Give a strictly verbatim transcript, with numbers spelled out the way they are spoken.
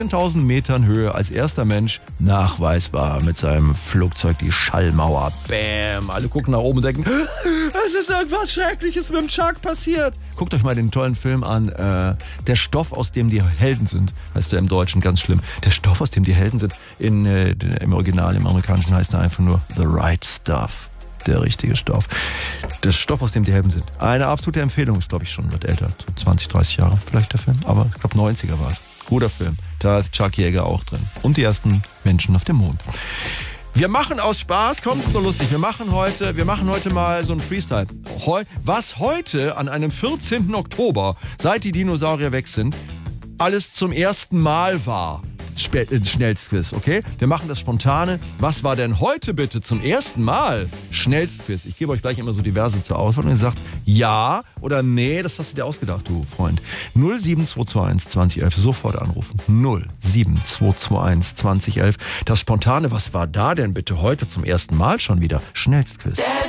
zehntausend Metern Höhe als erster Mensch nachweisbar mit seinem Flugzeug die Schallmauer. Bäm! Alle gucken nach oben und denken, es ist irgendwas Schreckliches mit dem Chuck passiert. Guckt euch mal den tollen Film an. Äh, der Stoff, aus dem die Helden sind, heißt der im Deutschen, ganz schlimm. Der Stoff, aus dem die Helden sind. In, äh, im Original, im Amerikanischen heißt er einfach nur The Right Stuff. Der richtige Stoff. Das Stoff, aus dem die Helden sind. Eine absolute Empfehlung, ist glaube ich schon, wird älter. So zwanzig, dreißig Jahre vielleicht der Film. Aber ich glaube neunziger war es. Guter Film. Da ist Chuck Yeager auch drin. Und die ersten Menschen auf dem Mond. Wir machen aus Spaß, kommt es doch lustig. Wir machen heute, wir machen heute mal so einen Freestyle. Heu, was heute an einem vierzehnten Oktober, seit die Dinosaurier weg sind, alles zum ersten Mal war. Schnellstquiz, okay? Wir machen das Spontane. Was war denn heute bitte zum ersten Mal Schnellstquiz? Ich gebe euch gleich immer so diverse zur Auswahl und ihr sagt ja oder nee, das hast du dir ausgedacht, du Freund. null sieben zwei zwei eins zwanzig elf, sofort anrufen. null sieben zwei zwei eins zwanzig elf. Das Spontane, was war da denn bitte heute zum ersten Mal schon wieder? Schnellstquiz.